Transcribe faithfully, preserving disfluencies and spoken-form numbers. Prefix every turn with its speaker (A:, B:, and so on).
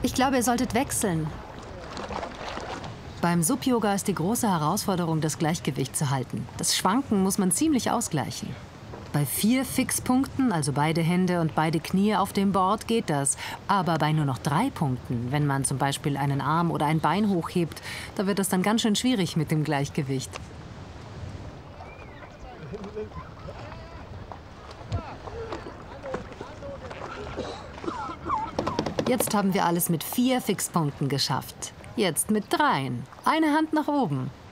A: Ich glaube, ihr solltet wechseln. Beim Sub-Yoga ist die große Herausforderung, das Gleichgewicht zu halten. Das Schwanken muss man ziemlich ausgleichen. Bei vier Fixpunkten, also beide Hände und beide Knie auf dem Board, geht das. Aber bei nur noch drei Punkten, wenn man zum Beispiel einen Arm oder ein Bein hochhebt, da wird es dann ganz schön schwierig mit dem Gleichgewicht. Jetzt haben wir alles mit vier Fixpunkten geschafft. Jetzt mit dreien. Eine Hand nach oben.